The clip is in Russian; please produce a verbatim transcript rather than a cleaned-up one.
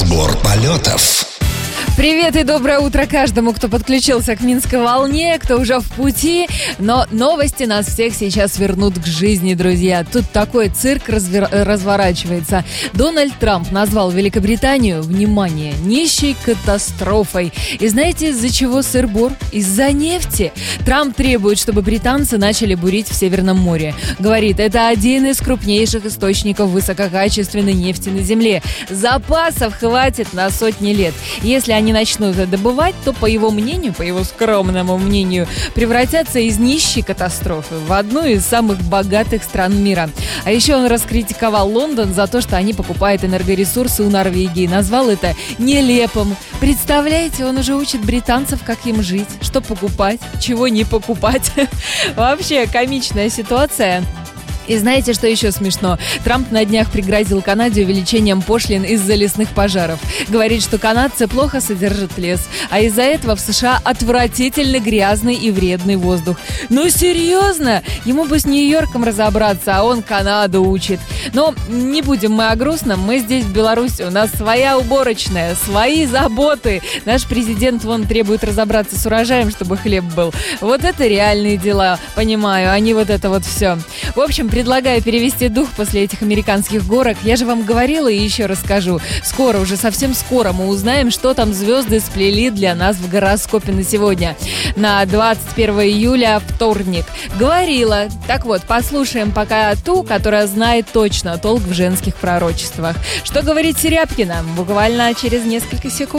Разбор полетов. Привет и доброе утро каждому, кто подключился к Минской волне, кто уже в пути. Но новости нас всех сейчас вернут к жизни, друзья. Тут такой цирк развер... разворачивается. Дональд Трамп назвал Великобританию, внимание, нищей катастрофой. И знаете, из-за чего сыр-бор? Из-за нефти. Трамп требует, чтобы британцы начали бурить в Северном море. Говорит, это один из крупнейших источников высококачественной нефти на Земле. Запасов хватит на сотни лет. Если они начнут это добывать, то, по его мнению, по его скромному мнению, превратятся из нищей катастрофы в одну из самых богатых стран мира. А еще он раскритиковал Лондон за то, что они покупают энергоресурсы у Норвегии. Назвал это нелепым. Представляете, он уже учит британцев, как им жить, что покупать, чего не покупать. Вообще комичная ситуация. И знаете, что еще смешно? Трамп на днях пригрозил Канаде увеличением пошлин из-за лесных пожаров. Говорит, что канадцы плохо содержат лес, а из-за этого в США отвратительно грязный и вредный воздух. Ну серьезно? Ему бы с Нью-Йорком разобраться, а он Канаду учит. Но не будем мы о грустном, мы здесь в Беларуси, у нас своя уборочная, свои заботы. Наш президент вон требует разобраться с урожаем, чтобы хлеб был. Вот это реальные дела, понимаю, а не вот это вот все. В общем, предлагаю перевести дух после этих американских горок. Я же вам говорила и еще расскажу. Скоро, уже совсем скоро мы узнаем, что там звезды сплели для нас в гороскопе на сегодня. На двадцать первое июля, вторник. Говорила. Так вот, послушаем пока ту, которая знает точно толк в женских пророчествах. Что говорит Серябкина? Буквально через несколько секунд.